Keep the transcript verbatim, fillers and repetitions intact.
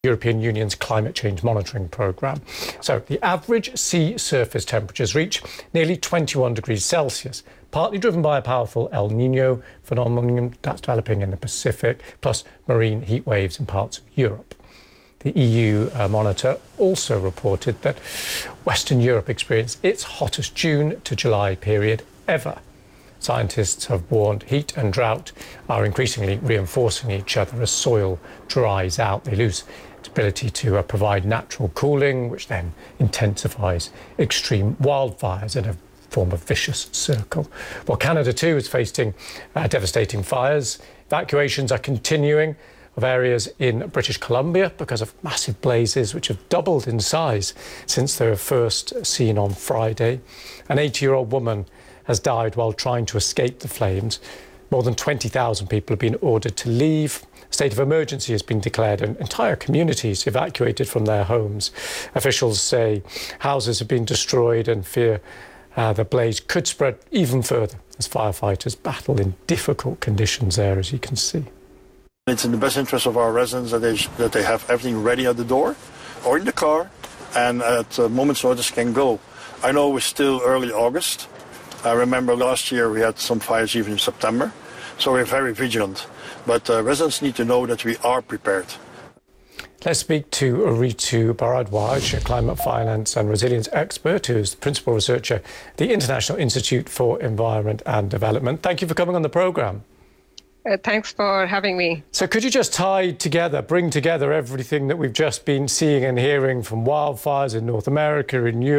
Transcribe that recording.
European Union's climate change monitoring programme. So the average sea surface temperatures reach nearly twenty-one degrees Celsius, partly driven by a powerful El Niño phenomenon that's developing in the Pacific, plus marine heat waves in parts of Europe. The E U uh, monitor also reported that Western Europe experienced its hottest June to July period ever. Scientists have warned heat and drought are increasingly reinforcing each other as soil dries out. They lose its ability to uh, provide natural cooling, which then intensifies extreme wildfires in a form of vicious circle. Well, Canada too is facing uh, devastating fires. Evacuations are continuing of areas in British Columbia because of massive blazes which have doubled in size since they were first seen on Friday. An eighty-year-old woman has died while trying to escape the flames. More than twenty thousand people have been ordered to leave. A state of emergency has been declared and entire communities evacuated from their homes. Officials say houses have been destroyed and fear uh, the blaze could spread even further as firefighters battle in difficult conditions there, as you can see. It's in the best interest of our residents that they, that they have everything ready at the door or in the car and at a moment's notice can go. I know it's still early August. I remember last year we had some fires even in September, so we're very vigilant. But uh, residents need to know that we are prepared. Let's speak to Ritu Bharadwaj, a climate finance and resilience expert who is the principal researcher at the International Institute for Environment and Development. Thank you for coming on the programme. Uh, thanks for having me. So could you just tie together, bring together everything that we've just been seeing and hearing from wildfires in North America, in Europe,